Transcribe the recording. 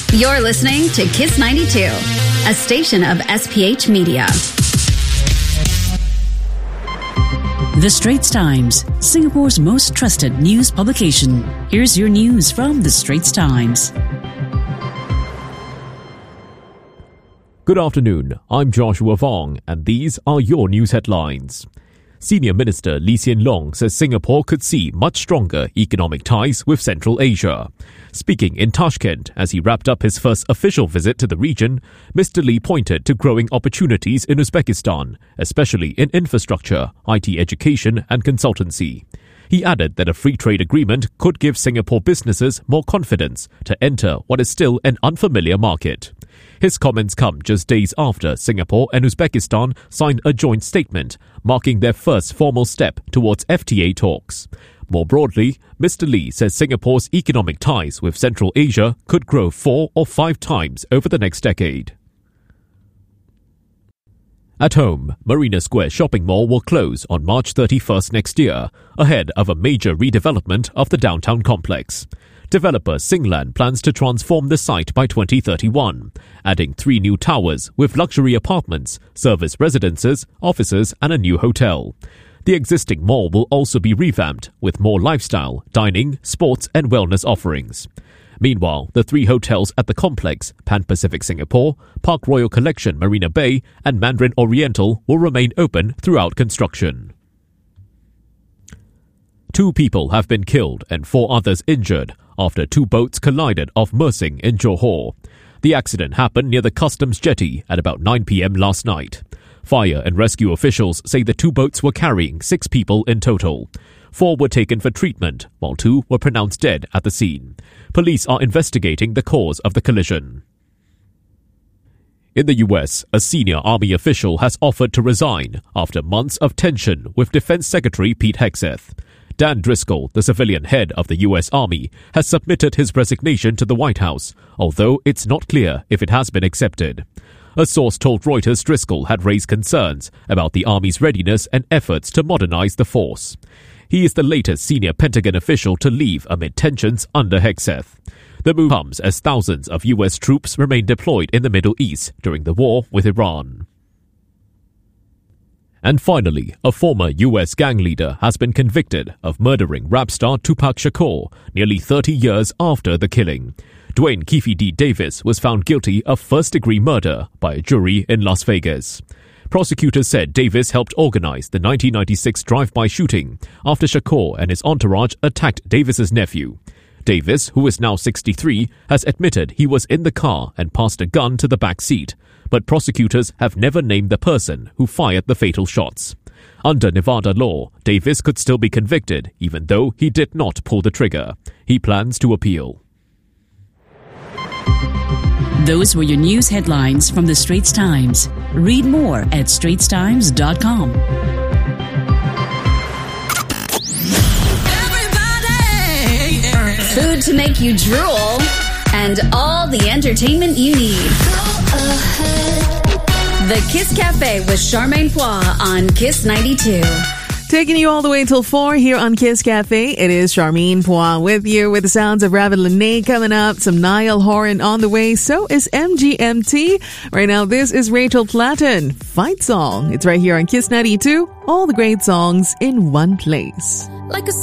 You're listening to Kiss 92, a station of SPH Media. The Straits Times, Singapore's most trusted news publication. Here's your news from The Straits Times. Good afternoon, I'm Joshua Vong, and these are your news headlines. Senior Minister Lee Hsien Loong says Singapore could see much stronger economic ties with Central Asia. Speaking in Tashkent as he wrapped up his first official visit to the region, Mr. Lee pointed to growing opportunities in Uzbekistan, especially in infrastructure, IT education and consultancy. He added that a free trade agreement could give Singapore businesses more confidence to enter what is still an unfamiliar market. His comments come just days after Singapore and Uzbekistan signed a joint statement, marking their first formal step towards FTA talks. More broadly, Mr. Lee says Singapore's economic ties with Central Asia could grow 4 or 5 times over the next decade. At home, Marina Square Shopping Mall will close on March 31st next year, ahead of a major redevelopment of the downtown complex. Developer Singland plans to transform the site by 2031, adding 3 new towers with luxury apartments, service residences, offices and a new hotel. The existing mall will also be revamped with more lifestyle, dining, sports and wellness offerings. Meanwhile, the 3 hotels at the complex, Pan Pacific Singapore, Park Royal Collection Marina Bay and Mandarin Oriental will remain open throughout construction. 2 people have been killed and 4 others injured after 2 boats collided off Mersing in Johor. The accident happened near the customs jetty at about 9 p.m. last night. Fire and rescue officials say the 2 boats were carrying 6 people in total. 4 were taken for treatment, while 2 were pronounced dead at the scene. Police are investigating the cause of the collision. In the US, a senior Army official has offered to resign after months of tension with Defense Secretary Pete Hegseth. Dan Driscoll, the civilian head of the US Army, has submitted his resignation to the White House, although it's not clear if it has been accepted. A source told Reuters Driscoll had raised concerns about the Army's readiness and efforts to modernize the force. He is the latest senior Pentagon official to leave amid tensions under Hegseth. The move comes as thousands of US troops remain deployed in the Middle East during the war with Iran. And finally, a former US gang leader has been convicted of murdering rap star Tupac Shakur nearly 30 years after the killing. Dwayne Keefe D. Davis was found guilty of first-degree murder by a jury in Las Vegas. Prosecutors said Davis helped organize the 1996 drive-by shooting after Shakur and his entourage attacked Davis's nephew. Davis, who is now 63, has admitted he was in the car and passed a gun to the back seat, but prosecutors have never named the person who fired the fatal shots. Under Nevada law, Davis could still be convicted even though he did not pull the trigger. He plans to appeal. Those were your news headlines from The Straits Times. Read more at straitstimes.com. Food to make you drool, and all the entertainment you need. The Kiss Cafe with Charmaine Pois on Kiss 92. Taking you all the way till 4 here on Kiss Cafe. It is Charmaine Pois with you with the sounds of Raven Lene coming up. Some Niall Horan on the way. So is MGMT. Right now, this is Rachel Platten. Fight Song. It's right here on Kiss 92. All the great songs in one place. Like a